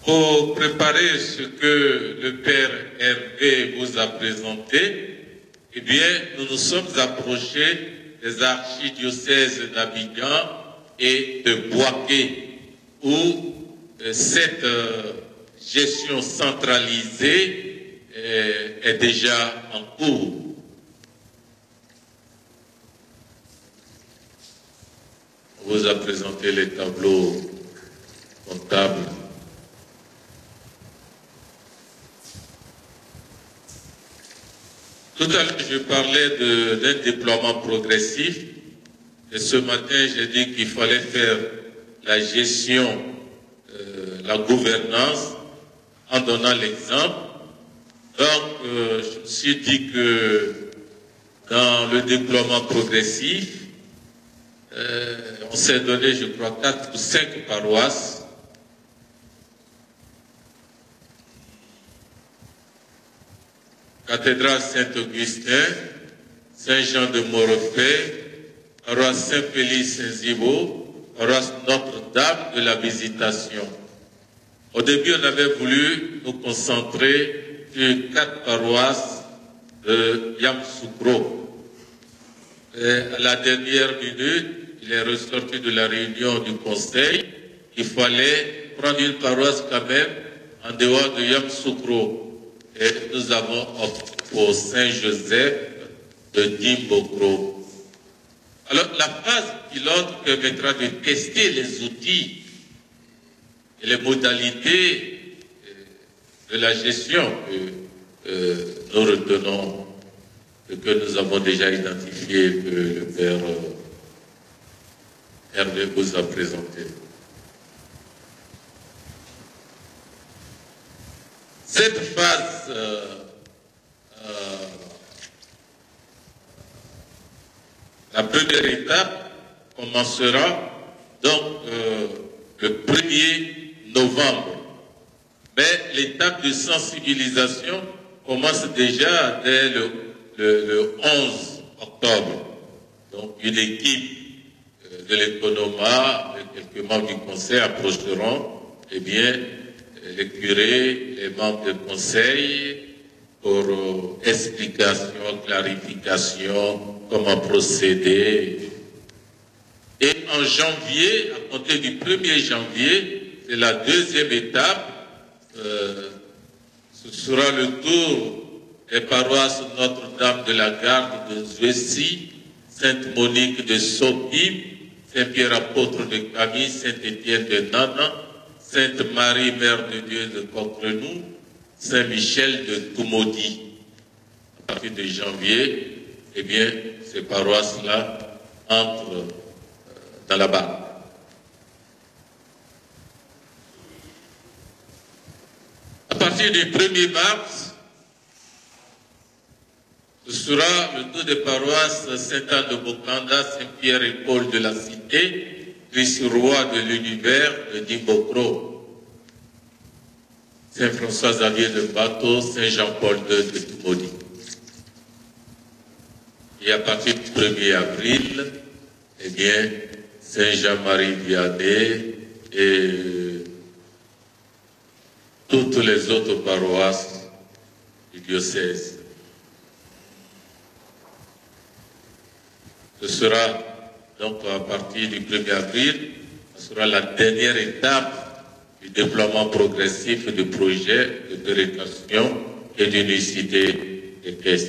Pour préparer ce que le Père Hervé vous a présenté, eh bien, nous nous sommes approchés des archidiocèses d'Abidjan et de Bouaké, où cette gestion centralisée est déjà en cours. On vous a présenté les tableaux comptables. Tout à l'heure, je parlais d'un déploiement progressif. Et ce matin, j'ai dit qu'il fallait faire la gestion, la gouvernance, en donnant l'exemple. Donc, je me suis dit que dans le déploiement progressif, on s'est donné, je crois, 4 ou 5 paroisses. Cathédrale Saint-Augustin, Saint-Jean de Morefait, paroisse Saint-Félix-Saint-Zibo, paroisse Notre-Dame de la Visitation. Au début, on avait voulu nous concentrer sur 4 paroisses de Yamoussoukro. À la dernière minute, il est ressorti de la réunion du conseil qu'il fallait prendre une paroisse quand même en dehors de Yamoussoukro. Et nous avons opté pour Saint-Joseph de Dimbokro. Alors, la phase pilote permettra de tester les outils et les modalités de la gestion que nous retenons et que nous avons déjà identifié, que le Père Hervé vous a présenté. Cette phase la première étape commencera donc le 1er novembre. Mais l'étape de sensibilisation commence déjà dès le 11 octobre. Donc une équipe de l'économa, quelques membres du conseil approcheront, eh bien, les curés, les membres du conseil, pour explication, clarification, comment procéder. Et en janvier, à compter du 1er janvier, c'est la deuxième étape, ce sera le tour des paroisses Notre-Dame de la Garde de Zouessi, Sainte-Monique de Sopim, Saint-Pierre apôtre de Camille, Saint-Étienne de Nana, Sainte-Marie, Mère de Dieu de Coquerenoux, Saint-Michel de Toumaudi. À partir de janvier, eh bien, ces paroisses-là entrent dans la barre. À partir du 1er mars, ce sera le tour des paroisses Saint-Anne de Bokanda, Saint-Pierre et Paul de la Cité, Christ-Roi de l'Univers de Dimbokro, Saint-François Xavier de Bateau, Saint-Jean-Paul II de Toumaudi. Et à partir du 1er avril, eh bien, Saint-Jean-Marie Vianney et toutes les autres paroisses du diocèse. Ce sera donc à partir du 1er avril, ce sera la dernière étape du déploiement progressif du projet de péréquation et d'unicité des caisses.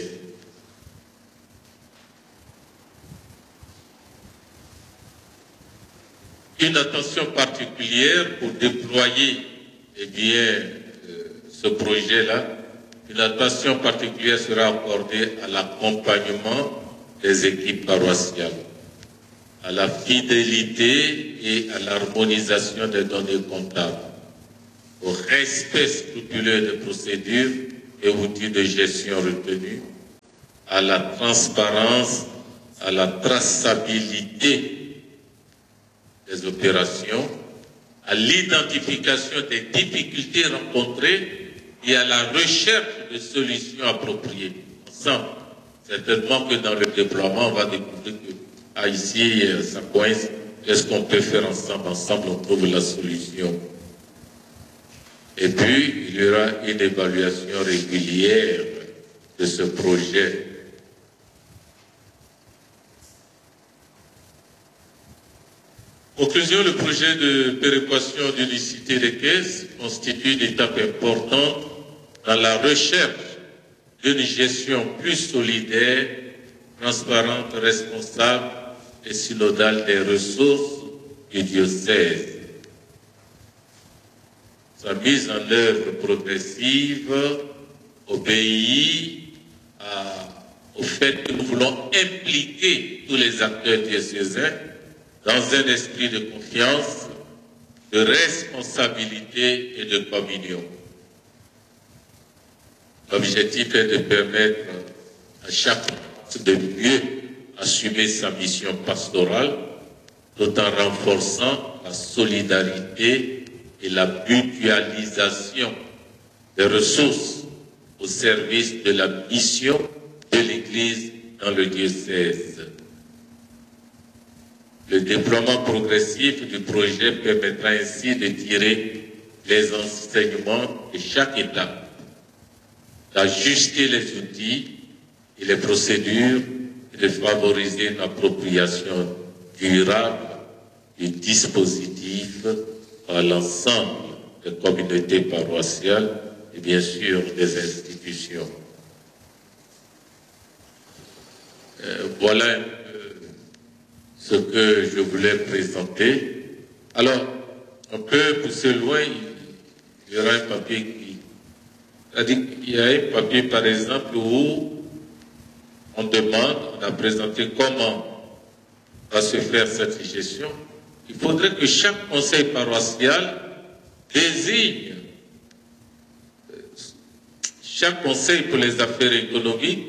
Une attention particulière pour déployer eh bien, ce projet-là, une attention particulière sera accordée à l'accompagnement des équipes paroissiales, à la fidélité et à l'harmonisation des données comptables, au respect scrupuleux des procédures et outils de gestion retenus, à la transparence, à la traçabilité des opérations, à l'identification des difficultés rencontrées et à la recherche de solutions appropriées. Ensemble, certainement que dans le déploiement, on va découvrir que ici, ça coince. Qu'est-ce qu'on peut faire ensemble? Ensemble, on trouve la solution. Et puis, il y aura une évaluation régulière de ce projet. Conclusion, le projet de péréquation d'unicité des caisses constitue une étape importante dans la recherche d'une gestion plus solidaire, transparente, responsable et synodale des ressources du diocèse. Sa mise en œuvre progressive obéit au fait que nous voulons impliquer tous les acteurs diocésains dans un esprit de confiance, de responsabilité et de communion. L'objectif est de permettre à chacun de mieux assumer sa mission pastorale, tout en renforçant la solidarité et la mutualisation des ressources au service de la mission de l'Église dans le diocèse. Le déploiement progressif du projet permettra ainsi de tirer les enseignements de chaque étape, d'ajuster les outils et les procédures et de favoriser une appropriation durable du dispositif par l'ensemble des communautés paroissiales et bien sûr des institutions. Voilà un peu ce que je voulais présenter. Alors, un peu pousser loin, il y aura un papier qui... C'est-à-dire qu'il y a un papier, par exemple, où on demande, on a présenté comment va se faire cette gestion. Il faudrait que chaque conseil paroissial désigne chaque conseil pour les affaires économiques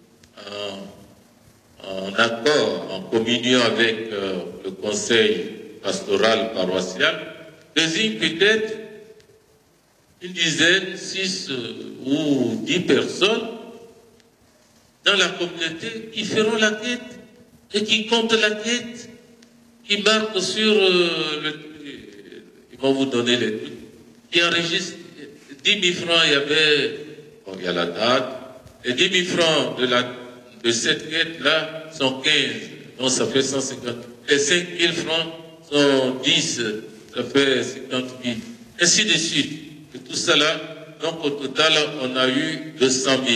en accord, en communion avec le conseil pastoral paroissial, désigne peut-être une dizaine, 6 ou 10 personnes dans la communauté qui feront la quête et qui comptent la quête, qui marquent sur ils vont vous donner les trucs, qui enregistrent 10 000 francs, il y avait, bon, il y a la date, et 10 000 francs de cette quête-là sont 15, donc ça fait 150. Et 5 000 francs sont 10, ça fait 50 000. Ainsi de suite. Et tout ça là, donc au total, on a eu 200 000.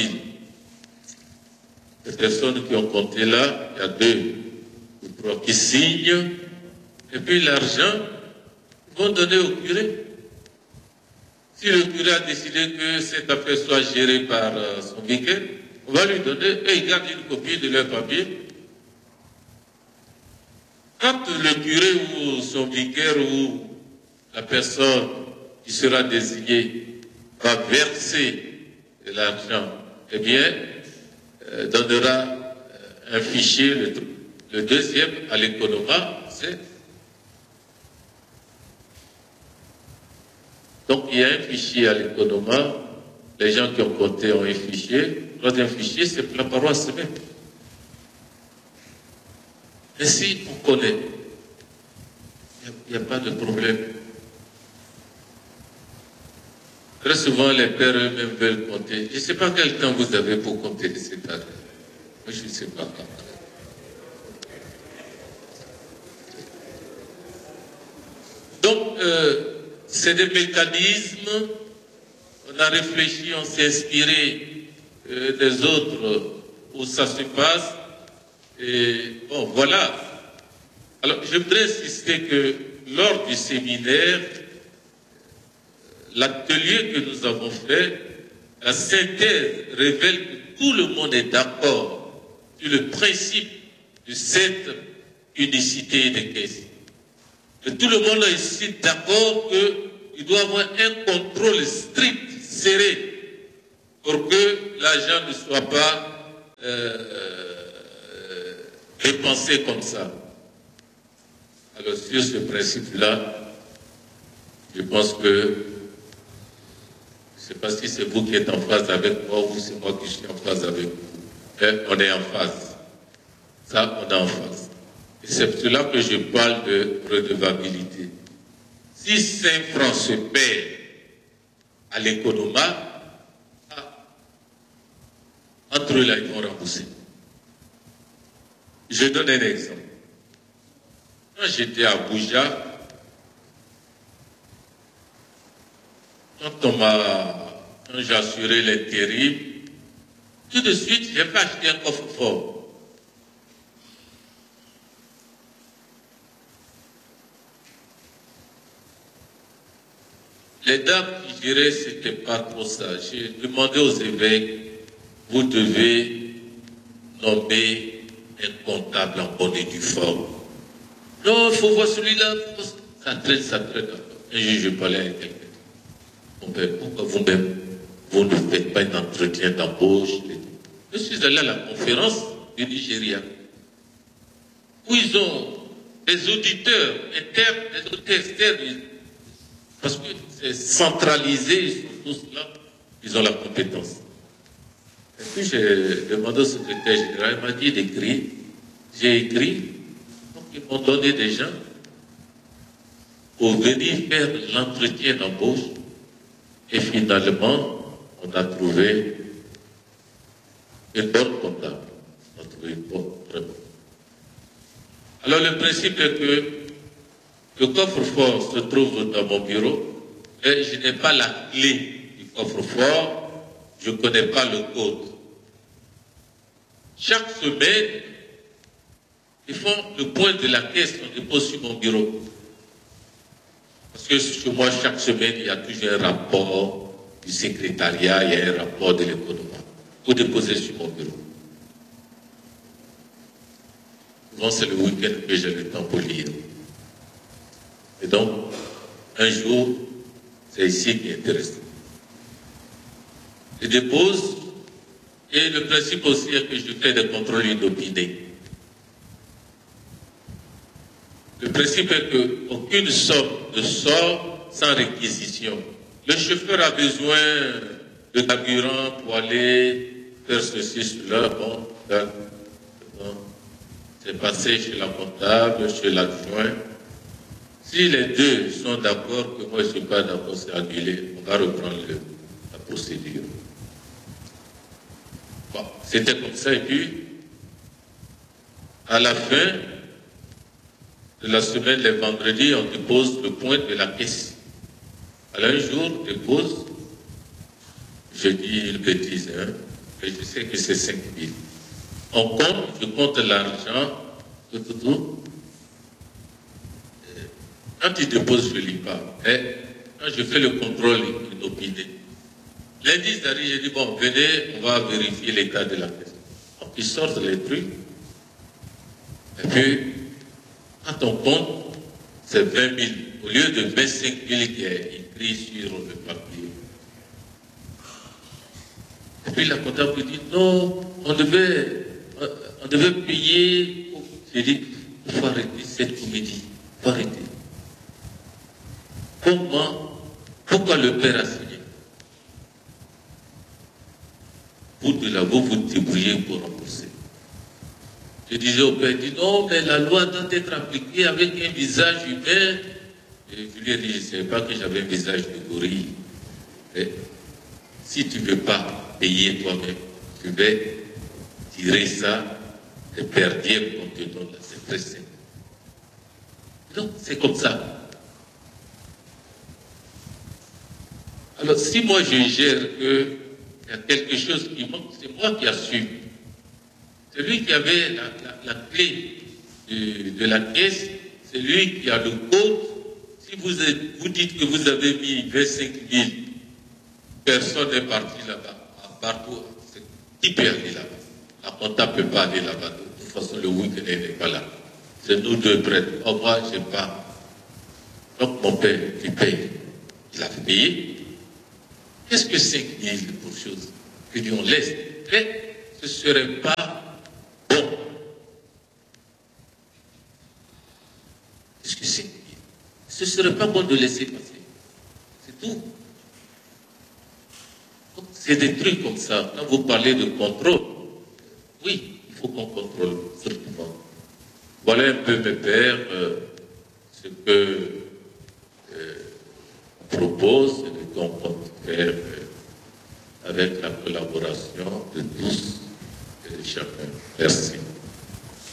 Les personnes qui ont compté là, il y a 2 ou 3 qui signent, et puis l'argent, ils vont donner au curé. Si le curé a décidé que cette affaire soit gérée par son vicaire, on va lui donner, et ils gardent une copie de leur papier. Quand le curé ou son vicaire ou la personne qui sera désignée va verser de l'argent, eh bien, donnera un fichier, le deuxième à l'économa, donc il y a un fichier à l'économa, les gens qui ont compté ont un fichier, le troisième fichier c'est pour la paroisse même. Ainsi on connaît, il n'y a pas de problème. Très souvent, les pères eux-mêmes veulent compter. Je ne sais pas quel temps vous avez pour compter cette année. Moi, je ne sais pas. Donc, c'est des mécanismes. On a réfléchi, on s'est inspiré des autres où ça se passe. Et bon, voilà. Alors, je voudrais insister que lors du séminaire, l'atelier que nous avons fait, la synthèse révèle que tout le monde est d'accord sur le principe de cette unicité des caisses. Et tout le monde est ici d'accord qu'il doit y avoir un contrôle strict, serré, pour que l'argent ne soit pas dépensé comme ça. Alors sur ce principe-là, je pense que je ne sais pas si c'est vous qui êtes en phase avec moi ou c'est moi qui suis en phase avec vous. Mais on est en phase. Ça, on est en phase. Et c'est pour cela que je parle de redevabilité. Si 5 francs se perdent à l'économa, entre eux là, ils vont rembourser. Je donne un exemple. Quand j'étais à Abuja, quand j'ai assuré l'intérim, tout de suite, j'ai pas acheté un coffre-fort. Les dames qui géraient, c'était pas trop ça. J'ai demandé aux évêques, vous devez nommer un comptable en bonne et due forme. Non, il faut voir celui-là. Ça traîne, ça traîne. Un jour, je parlais avec quelqu'un. Mon père, pourquoi vous-même, vous ne faites pas un entretien d'embauche? Je suis allé à la conférence du Nigeria, où ils ont des auditeurs internes, des auditeurs externes, parce que c'est centralisé, ils sont tous là, ils ont la compétence. Et puis j'ai demandé au secrétaire général, il m'a dit d'écrire, j'ai écrit, donc ils m'ont donné des gens pour venir faire l'entretien d'embauche, et finalement, on a trouvé une bonne comptable. On a trouvé une bonne, très bonne. Alors le principe est que le coffre-fort se trouve dans mon bureau et je n'ai pas la clé du coffre-fort, je ne connais pas le code. Chaque semaine, ils font le point de la caisse qu'on dépose sur mon bureau. Parce que chez moi, chaque semaine, il y a toujours un rapport du secrétariat, il y a un rapport de l'économie. Pour déposer sur mon bureau. Souvent, c'est le week-end que j'ai le temps pour lire. Et donc, un jour, c'est ici qui est intéressant. Je dépose, et le principe aussi est que je fais des contrôles inopinés. Le principe est qu'aucune somme ne sort sans réquisition. Le chauffeur a besoin de carburant pour aller faire ceci, cela, bon, c'est passé chez la comptable, chez l'adjoint. Si les deux sont d'accord, que moi je ne suis pas d'accord, c'est annulé, on va reprendre la procédure. Bon, c'était comme ça, et puis, à la fin de la semaine, les vendredis, on dépose le point de la caisse. Alors un jour, on dépose, je dis une bêtise, hein, mais je sais que c'est 5 000. On compte, je compte l'argent, tout. Quand il dépose, je ne lis pas. Et quand je fais le contrôle inopiné, lundi, j'ai dit, bon, venez, on va vérifier l'état de la caisse. Donc, ils sortent les trucs. Et puis, quand on compte, c'est 20 000. Au lieu de 25 000 qui est écrit sur le papier. Et puis, la comptable dit, non, on devait payer. J'ai dit, il faut arrêter cette comédie. Il faut arrêter. Pourquoi le père a signé? Vous de là, vous débrouillez pour rembourser. Je disais au père, il dit non, mais la loi doit être appliquée avec un visage humain. Et je lui ai dit, je ne savais pas que j'avais un visage de gorille. Et si tu ne veux pas payer toi-même, tu vais tirer ça et perdre qu'on te donne là. C'est très simple. Donc, c'est comme ça. Alors, si moi je gère qu'il y a quelque chose qui manque, c'est moi qui assume. C'est lui qui avait la clé de la caisse, c'est lui qui a le code. Si vous dites que vous avez mis 25 000, personne n'est parti là-bas. Partout, qui peut aller là-bas? La comptable ne peut pas aller là-bas. De toute façon, le week-end n'est pas là. C'est nous deux prêtres. Oh, moi, je n'ai pas. Donc, mon père, il paye. Il a payé. Qu'est-ce que 5 000 pour chose? Que Dieu on laisse. Mais ce ne serait pas bon. Qu'est-ce que 5 000? Ce ne serait pas bon de laisser passer. C'est tout. Donc, c'est des trucs comme ça. Quand vous parlez de contrôle, oui, il faut qu'on contrôle, certainement. Voilà un peu, mes pères, ce que propose et qu'on compte faire. faire avec la collaboration de tous et de chacun. Merci.